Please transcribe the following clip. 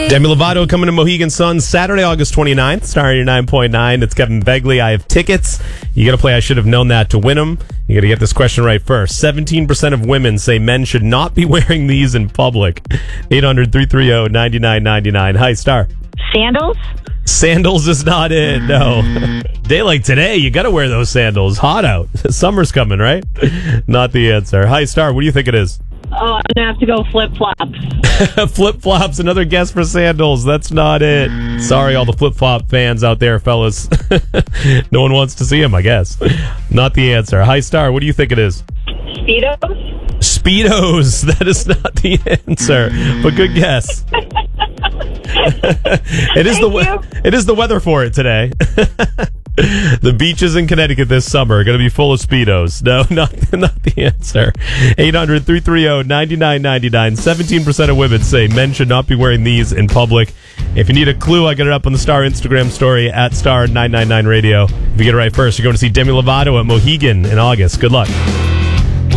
Demi Lovato coming to Mohegan Sun Saturday, August 29th. Star 89.9. It's Kevin Begley. I have tickets. You got to play I Should Have Known That to win them. You got to get this question right first. 17% of women say men should not be wearing these in public. 800-330-9999. Hi, Star. Sandals? Sandals is not it. No. Day like today, you got to wear those sandals. Hot out. Summer's coming, right? Not the answer. Hi, Star. What do you think it is? Oh, I'm going to have to go flip-flops. Flip-flops, another guess for sandals. That's not it. Sorry, all the flip-flop fans out there, fellas. No one wants to see them, I guess. Not the answer. Hi, Star. What do you think it is? Speedos? Speedos. That is not the answer, but good guess. It is the weather for it today. The beaches in Connecticut this summer are going to be full of Speedos. No, not the answer. 800-330-9999. 17% of women say men should not be wearing these in public. If you need a clue, I get it up on the Star Instagram story at Star999 Radio. If you get it right first, you're going to see Demi Lovato at Mohegan in August. Good luck.